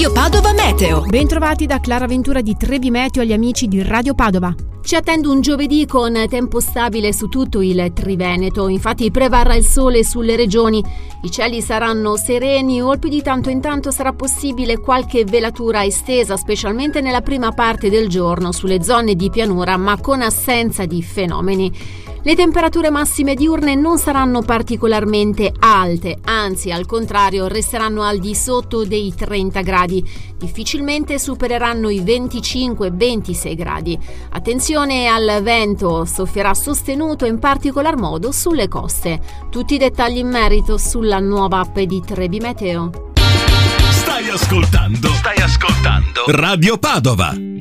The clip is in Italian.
Radio Padova Meteo. Bentrovati da Clara Ventura di Trebi Meteo agli amici di Radio Padova. Ci attende un giovedì con tempo stabile su tutto il Triveneto, infatti prevarrà il sole sulle regioni, i cieli saranno sereni o più di tanto in tanto sarà possibile qualche velatura estesa, specialmente nella prima parte del giorno sulle zone di pianura, ma con assenza di fenomeni. Le temperature massime diurne non saranno particolarmente alte, anzi al contrario resteranno al di sotto dei 30 gradi, difficilmente supereranno i 25-26 gradi. Attenzione al vento, soffierà sostenuto in particolar modo sulle coste. Tutti i dettagli in merito sulla nuova app di Trebi Meteo. Stai ascoltando Radio Padova.